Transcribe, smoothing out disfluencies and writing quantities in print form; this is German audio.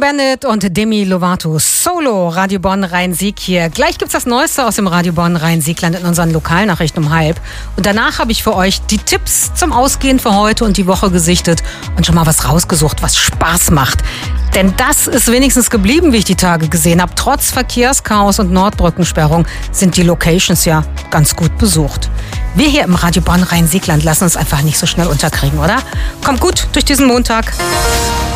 Bennett und Demi Lovato. Solo, Radio Bonn Rhein-Sieg hier. Gleich gibt's das Neueste aus dem Radio Bonn Rhein-Siegland in unseren Lokalnachrichten um 12:30. Und danach habe ich für euch die Tipps zum Ausgehen für heute und die Woche gesichtet und schon mal was rausgesucht, was Spaß macht. Denn das ist wenigstens geblieben, wie ich die Tage gesehen habe. Trotz Verkehrschaos und Nordbrückensperrung sind die Locations ja ganz gut besucht. Wir hier im Radio Bonn Rhein-Siegland lassen uns einfach nicht so schnell unterkriegen, oder? Kommt gut durch diesen Montag.